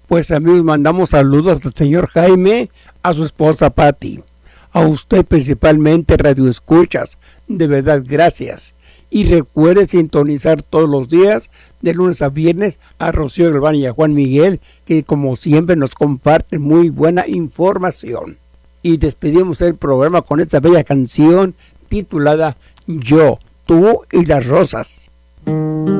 Pues amigos, mandamos saludos al señor Jaime, a su esposa Patti, a usted principalmente, Radio Escuchas, de verdad gracias. Y recuerde sintonizar todos los días, de lunes a viernes, a Rocío Galván y a Juan Miguel, que como siempre nos comparten muy buena información. Y despedimos el programa con esta bella canción titulada Yo, tú y las rosas.